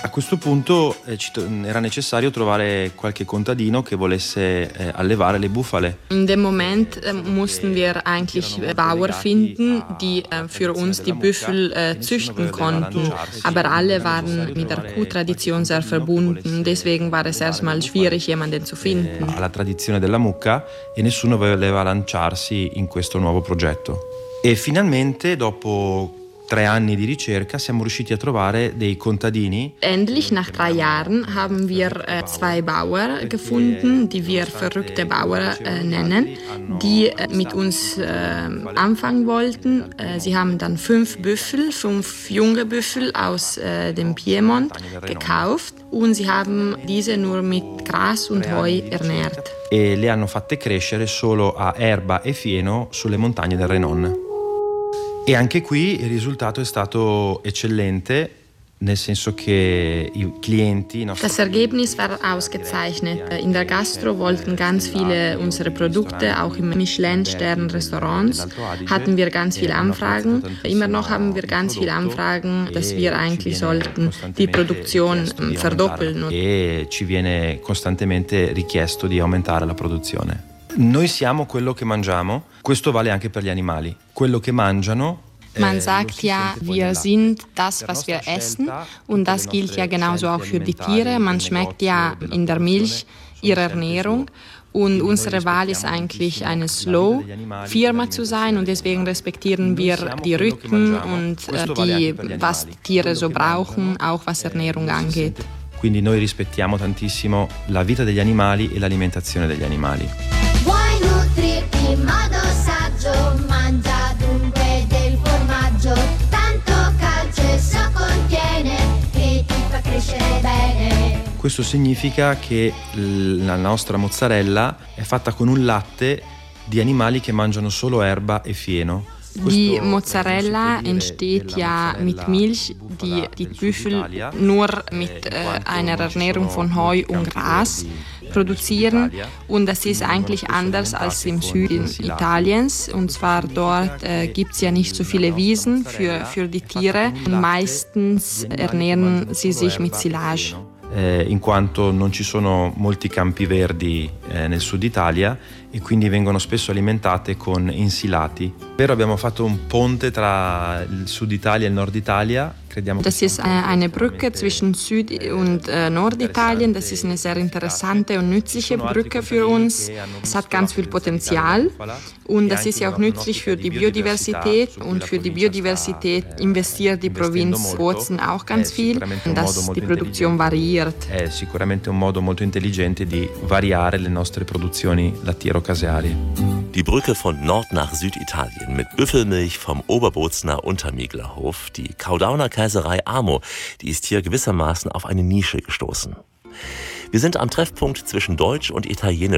A questo punto era necessario trovare qualche contadino che volesse allevare le bufale. In dem Moment mussten wir eigentlich Bauern finden, die für uns die Büffel züchten konnten. Aber alle waren mit der Kuhtradition sehr verbunden. Deswegen war es erstmal schwierig, jemanden zu finden. Alla tradizione della mucca e nessuno voleva lanciarsi in questo nuovo progetto. E finalmente, dopo 3 anni di ricerca, siamo riusciti a trovare dei contadini. Endlich, nach 3 Jahren, haben wir 2 Bauern gefunden, die wir verrückte Bauern nennen, die mit uns anfangen wollten. Sie haben dann 5 Büffel, 5 junge Büffel aus dem Piemont gekauft und sie haben diese nur mit Gras und Heu ernährt. E le hanno fatte crescere solo a erba e fieno sulle montagne del Renon. E anche qui il risultato è stato eccellente, nel senso che i clienti... Das Ergebnis war ausgezeichnet. In der Gastro wollten ganz viele unsere Produkte, auch im Michelin-Stern-Restaurants hatten wir ganz viele Anfragen. Immer noch haben wir ganz viele Anfragen, dass wir eigentlich sollten die Produktion verdoppeln. E ci viene costantemente richiesto di aumentare la produzione. Noi siamo quello che mangiamo, questo vale anche per gli animali. Quello che mangiano. Man sagt ja, wir sind das, was wir essen, und das gilt ja genauso auch für die Tiere. Man schmeckt ja in der Milch ihre Ernährung. Und unsere Wahl ist eigentlich eine Slow-Firma zu sein und deswegen respektieren wir die Rhythmen und was die Tiere so brauchen, auch was Ernährung angeht. Quindi noi rispettiamo tantissimo la vita degli animali e l'alimentazione degli animali. Vuoi nutrirti in modo saggio? Mangia dunque del formaggio, tanto calcesso contiene che ti fa crescere bene. Questo significa che la nostra mozzarella è fatta con un latte di animali che mangiano solo erba e fieno. Die Mozzarella entsteht ja mit Milch, die die Büffel nur mit einer Ernährung von Heu und Gras produzieren. Und das ist eigentlich anders als im Süden Italiens. Und zwar dort gibt es ja nicht so viele Wiesen für die Tiere. Und meistens ernähren sie sich mit Silage. In quanto non ci sono molti campi verdi nel sud Italia e quindi vengono spesso alimentate con insilati. Però abbiamo fatto un ponte tra il sud Italia e il nord Italia. Das ist eine Brücke zwischen Süd- und Norditalien. Das ist eine sehr interessante und nützliche Brücke für uns. Es hat ganz viel Potenzial und das ist ja auch nützlich für die Biodiversität. Und für die Biodiversität investiert die Provinz Bozen auch ganz viel, dass die Produktion variiert. È sicuramente un modo molto intelligente di variare le nostre produzioni lattiero-casearie. Die Brücke von Nord nach Süditalien mit Büffelmilch vom Oberbozener Untermieglerhof, die Kaudauner Käserei Amo, die ist hier gewissermaßen auf eine Nische gestoßen. Wir sind am Treffpunkt zwischen Deutsch und Italienisch